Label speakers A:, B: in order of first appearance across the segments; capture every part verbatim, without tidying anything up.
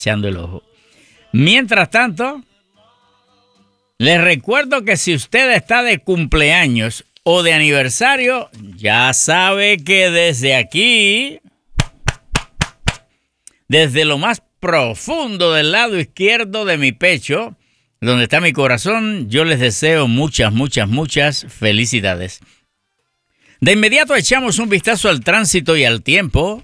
A: echando el ojo. Mientras tanto, les recuerdo que si usted está de cumpleaños o de aniversario, ya sabe que desde aquí, desde lo más profundo del lado izquierdo de mi pecho, donde está mi corazón, yo les deseo muchas, muchas, muchas felicidades. De inmediato echamos un vistazo al tránsito y al tiempo,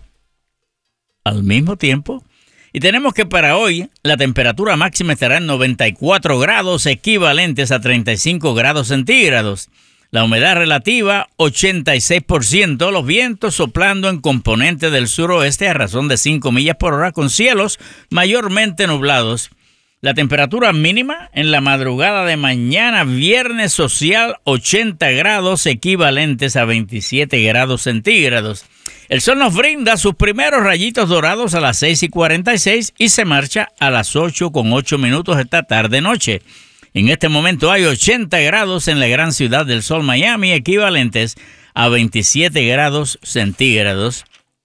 A: al mismo tiempo, y tenemos que para hoy la temperatura máxima estará en noventa y cuatro grados, equivalentes a treinta y cinco grados centígrados. La humedad relativa, ochenta y seis por ciento, los vientos soplando en componente del suroeste a razón de cinco millas por hora, con cielos mayormente nublados. La temperatura mínima en la madrugada de mañana, viernes social, ochenta grados, equivalentes a veintisiete grados centígrados. El sol nos brinda sus primeros rayitos dorados a las seis y cuarenta y seis y se marcha a las ocho con ocho minutos esta tarde-noche. En este momento hay ochenta grados en la gran ciudad del sol, Miami, equivalentes a veintisiete grados centígrados.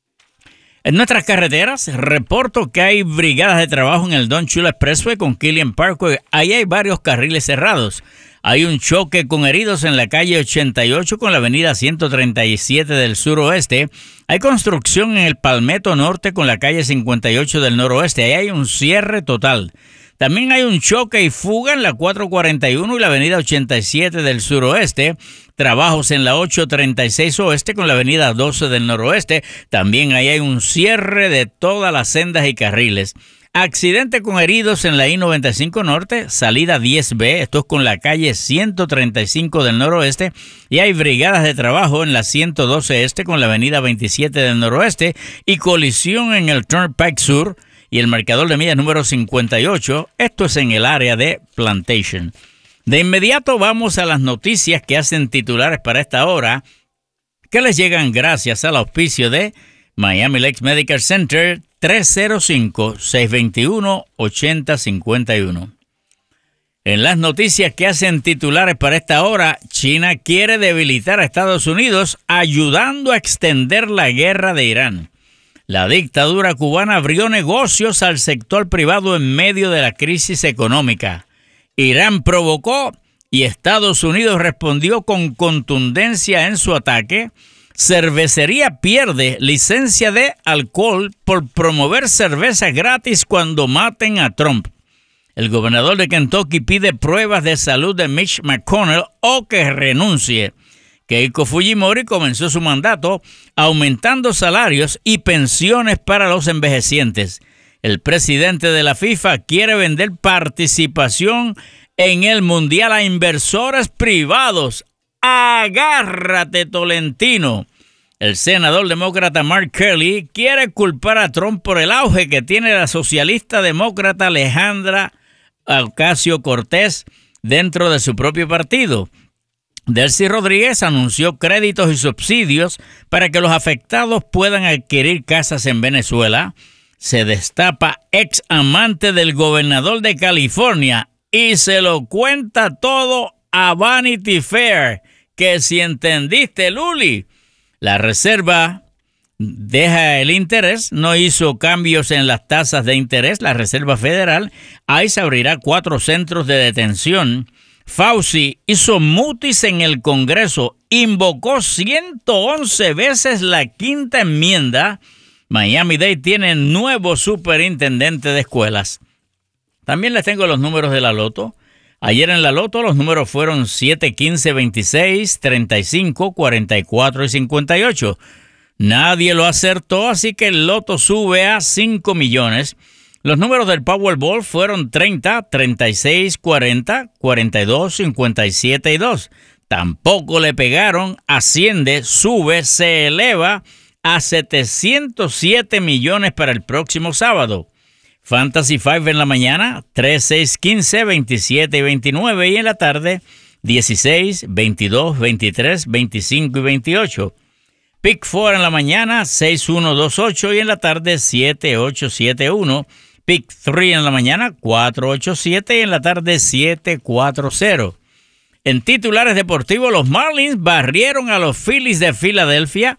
A: En nuestras carreteras, reporto que hay brigadas de trabajo en el Don Chula Expressway con Killian Parkway. Ahí hay varios carriles cerrados. Hay un choque con heridos en la calle ochenta y ocho con la avenida ciento treinta y siete del suroeste. Hay construcción en el Palmetto Norte con la calle cincuenta y ocho del noroeste. Ahí hay un cierre total. También hay un choque y fuga en la cuatrocientos cuarenta y uno y la avenida ochenta y siete del suroeste. Trabajos en la ochocientos treinta y seis oeste con la avenida doce del noroeste. También ahí hay un cierre de todas las sendas y carriles. Accidente con heridos en la I noventa y cinco Norte, salida diez B, esto es con la calle ciento treinta y cinco del noroeste, y hay brigadas de trabajo en la ciento doce Este con la avenida veintisiete del noroeste, y colisión en el Turnpike Sur y el marcador de millas número cincuenta y ocho, esto es en el área de Plantation. De inmediato vamos a las noticias que hacen titulares para esta hora, que les llegan gracias al auspicio de Miami Lakes Medical Center, tres cero cinco, seis dos uno, ocho cero cinco uno. En las noticias que hacen titulares para esta hora, China quiere debilitar a Estados Unidos ayudando a extender la guerra de Irán. La dictadura cubana abrió negocios al sector privado en medio de la crisis económica. Irán provocó y Estados Unidos respondió con contundencia en su ataque. Cervecería pierde licencia de alcohol por promover cerveza gratis cuando maten a Trump. El gobernador de Kentucky pide pruebas de salud de Mitch McConnell o que renuncie. Keiko Fujimori comenzó su mandato aumentando salarios y pensiones para los envejecientes. El presidente de la FIFA quiere vender participación en el Mundial a inversores privados. ¡Agárrate, Tolentino! El senador demócrata Mark Kelly quiere culpar a Trump por el auge que tiene la socialista demócrata Alejandra Ocasio-Cortez dentro de su propio partido. Delcy Rodríguez anunció créditos y subsidios para que los afectados puedan adquirir casas en Venezuela. Se destapa ex amante del gobernador de California y se lo cuenta todo a Vanity Fair. Que si entendiste, Luli, la Reserva deja el interés, no hizo cambios en las tasas de interés. La Reserva Federal, ahí se abrirá cuatro centros de detención. Fauci hizo mutis en el Congreso, invocó ciento once veces la quinta enmienda. Miami-Dade tiene nuevo superintendente de escuelas. También les tengo los números de la loto. Ayer en la loto los números fueron siete, quince, veintiséis, treinta y cinco, cuarenta y cuatro y cincuenta y ocho. Nadie lo acertó, así que el loto sube a cinco millones. Los números del Powerball fueron treinta, treinta y seis, cuarenta, cuarenta y dos, cincuenta y siete y dos. Tampoco le pegaron, asciende, sube, se eleva a setecientos siete millones para el próximo sábado. Fantasy cinco en la mañana, tres, seis, quince, veintisiete y veintinueve, y en la tarde, dieciséis, veintidós, veintitrés, veinticinco y veintiocho. Pick cuatro en la mañana, seis, uno, dos, ocho, y en la tarde, siete, ocho, siete, uno. Pick tres en la mañana, cuatro, ocho, siete, y en la tarde, siete, cuatro, cero. En titulares deportivos, los Marlins barrieron a los Phillies de Filadelfia.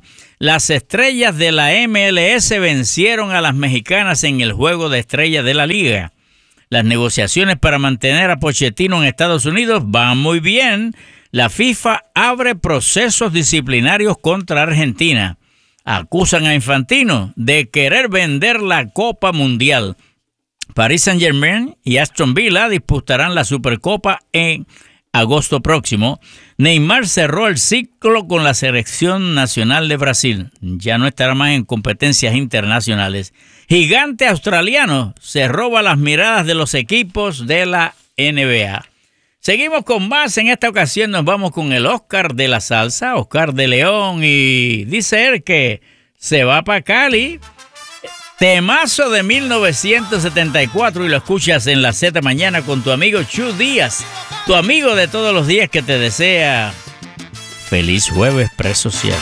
A: Las estrellas de la M L S vencieron a las mexicanas en el juego de estrellas de la liga. Las negociaciones para mantener a Pochettino en Estados Unidos van muy bien. La FIFA abre procesos disciplinarios contra Argentina. Acusan a Infantino de querer vender la Copa Mundial. Paris Saint-Germain y Aston Villa disputarán la Supercopa en agosto próximo. Neymar cerró el ciclo con la selección nacional de Brasil. Ya no estará más en competencias internacionales. Gigante australiano se roba las miradas de los equipos de la N B A. Seguimos con más. En esta ocasión nos vamos con el Oscar de la salsa, Oscar de León, y dice él que se va para Cali. Temazo de mil novecientos setenta y cuatro y lo escuchas en la Z Mañana con tu amigo Chu Díaz, tu amigo de todos los días que te desea feliz jueves presocial.